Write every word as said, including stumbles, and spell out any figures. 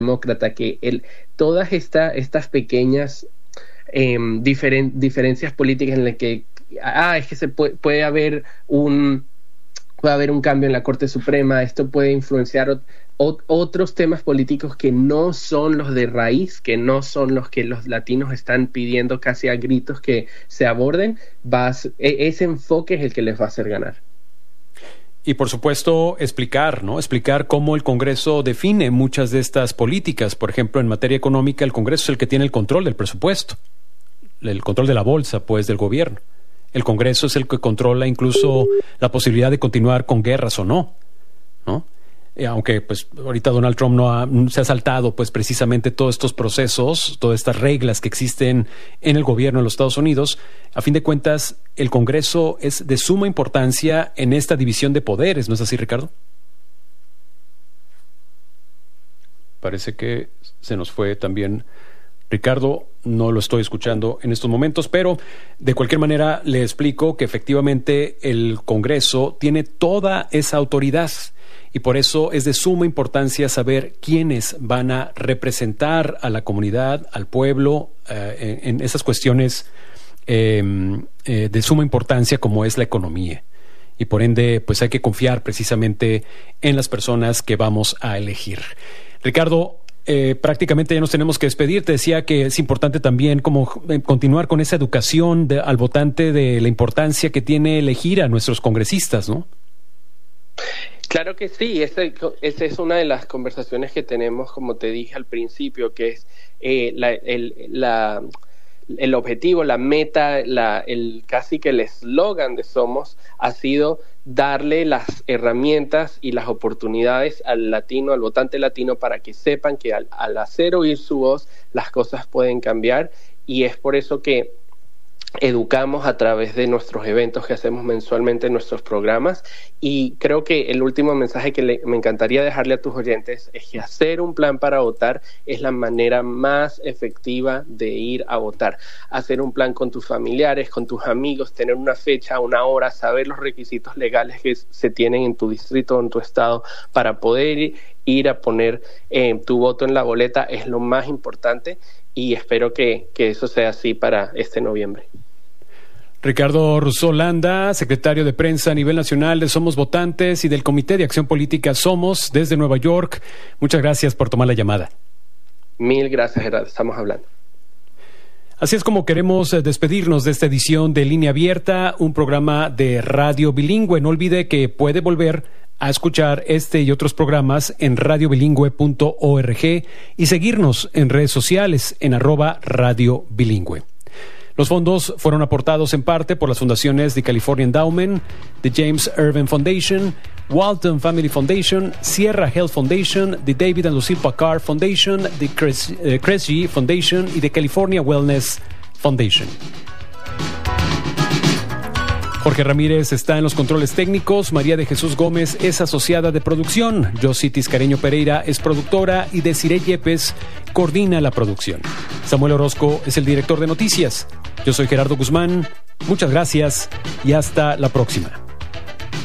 demócrata, que el, todas esta, estas pequeñas eh, diferen, diferencias políticas en las que, ah, es que se puede, puede haber un puede haber un cambio en la Corte Suprema, esto puede influenciar ot, ot, otros temas políticos que no son los de raíz, que no son los que los latinos están pidiendo casi a gritos que se aborden, va a, ese enfoque es el que les va a hacer ganar. Y por supuesto explicar, ¿no? Explicar cómo el Congreso define muchas de estas políticas. Por ejemplo, en materia económica, el Congreso es el que tiene el control del presupuesto, el control de la bolsa, pues, del gobierno. El Congreso es el que controla incluso la posibilidad de continuar con guerras o no, ¿no? Eh, aunque pues ahorita Donald Trump no ha, se ha saltado pues precisamente todos estos procesos, todas estas reglas que existen en el gobierno de los Estados Unidos. A fin de cuentas, el Congreso es de suma importancia en esta división de poderes, ¿no es así, Ricardo? Parece que se nos fue también Ricardo, no lo estoy escuchando en estos momentos, pero de cualquier manera le explico que efectivamente el Congreso tiene toda esa autoridad y por eso es de suma importancia saber quiénes van a representar a la comunidad, al pueblo, eh, en, en esas cuestiones eh, eh, de suma importancia como es la economía. Y por ende, pues hay que confiar precisamente en las personas que vamos a elegir. Ricardo, Eh, prácticamente ya nos tenemos que despedir. Te decía que es importante también como eh, continuar con esa educación de, al votante de la importancia que tiene elegir a nuestros congresistas, ¿no? Claro que sí, esa es una de las conversaciones que tenemos, como te dije al principio, que es eh, la, el, la, el objetivo, la meta, la, el casi que el eslogan de Somos ha sido darle las herramientas y las oportunidades al latino, al votante latino, para que sepan que al, al hacer oír su voz, las cosas pueden cambiar, y es por eso que educamos a través de nuestros eventos que hacemos mensualmente en nuestros programas. Y creo que el último mensaje que le, me encantaría dejarle a tus oyentes es que hacer un plan para votar es la manera más efectiva de ir a votar. Hacer un plan con tus familiares, con tus amigos, tener una fecha, una hora, saber los requisitos legales que se tienen en tu distrito o en tu estado para poder ir, ir a poner eh, tu voto en la boleta es lo más importante, y espero que, que eso sea así para este noviembre. Ricardo Rousseau Landa, secretario de prensa a nivel nacional de Somos Votantes y del Comité de Acción Política Somos desde Nueva York. Muchas gracias por tomar la llamada. Mil gracias, Gerardo. Estamos hablando. Así es como queremos despedirnos de esta edición de Línea Abierta, un programa de radio bilingüe. No olvide que puede volver a escuchar este y otros programas en radio bilingüe punto org y seguirnos en redes sociales en arroba radio bilingüe. Los fondos fueron aportados en parte por las fundaciones The California Endowment, The James Irvine Foundation, Walton Family Foundation, Sierra Health Foundation, The David and Lucille Packard Foundation, The Kresge Foundation y The California Wellness Foundation. Jorge Ramírez está en los controles técnicos, María de Jesús Gómez es asociada de producción, Josie Tiscareño Pereira es productora y Desiree Yepes coordina la producción. Samuel Orozco es el director de noticias. Yo soy Gerardo Guzmán, muchas gracias y hasta la próxima.